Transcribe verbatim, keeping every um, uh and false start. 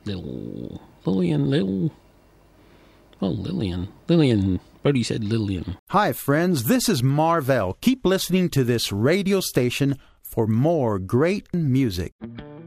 Lil, Lillian, Lil, oh, Lillian, Lillian, Brody said Lillian. Hi, friends, this is Marvell. Keep listening to this radio station for more great music.